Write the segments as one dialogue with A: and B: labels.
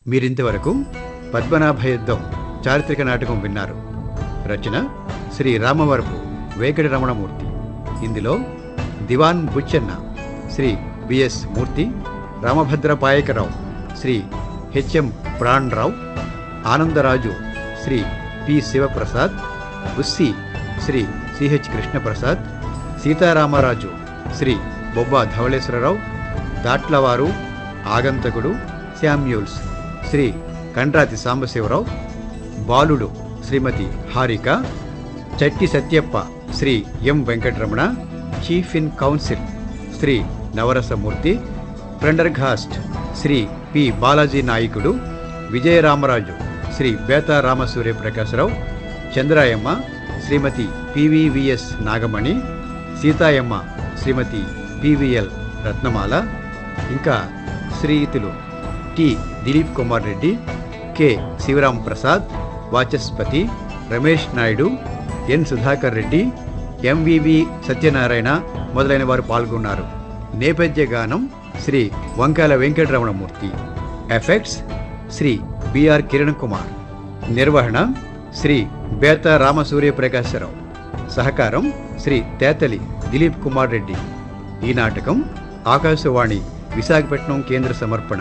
A: మీరింతవరకు పద్మనాభ యుద్ధం చారిత్రక నాటకం విన్నారు. రచన శ్రీ రామవరపు వేంకట రమణమూర్తి. ఇందులో దివాన్ బుచ్చన్న శ్రీ బిఎస్ మూర్తి, Ramabhadra Payakarao Shri HM Pranarao, Anandaraju Shri P Sivaprasad, ఉస్సి Shri CH Krishnaprasad, Sitaramaraju Shri Bobba Dhavaleswararao, దాట్లవారు ఆగంతకుడు Samuels Shri Kandrathi Sambasivarao, బాలుడు శ్రీమతి హారిక, చట్టి సత్యప్ప శ్రీ ఎం Venkataramana, chief in council Shri Navarasamurthy, ప్రెండర్ఘాస్ట్ Shri P Balaji నాయకుడు, విజయరామరాజు శ్రీ బేతా రామసూర్యప్రకాశరావు, చంద్రాయమ్మ శ్రీమతి పివివిఎస్ నాగమణి, సీతాయమ్మ శ్రీమతి పివిఎల్ రత్నమాల, ఇంకా శ్రీయుతులు టి దిలీప్ కుమార్ రెడ్డి, కె శివరాం ప్రసాద్, వాచస్పతి రమేష్ నాయుడు, ఎన్ సుధాకర్ రెడ్డి, ఎంవివి సత్యనారాయణ మొదలైన వారు పాల్గొన్నారు. నేపథ్య గానం శ్రీ వంకాల వెంకటరమణమూర్తి. Effects Shri BR Kiran Kumar. నిర్వహణ శ్రీ బేతా రామసూర్యప్రకాశరావు. సహకారం శ్రీ తేతలి దిలీప్ కుమార్ రెడ్డి. ఈ నాటకం ఆకాశవాణి విశాఖపట్నం కేంద్ర సమర్పణ.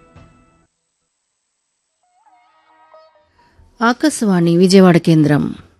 B: ఆకాశవాణి విజయవాడ కేంద్రం.